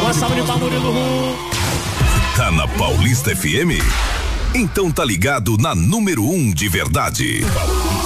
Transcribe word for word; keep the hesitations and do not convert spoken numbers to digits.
Uma salva de palmas, Murilo. Tá na Paulista F M? Então tá ligado na número um de verdade.